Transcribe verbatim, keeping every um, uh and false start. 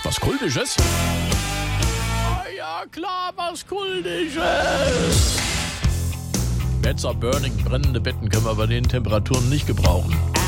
Was Kultisches? Ah ja, klar, was Kultisches. Beds are burning, brennende Betten können wir bei den Temperaturen nicht gebrauchen.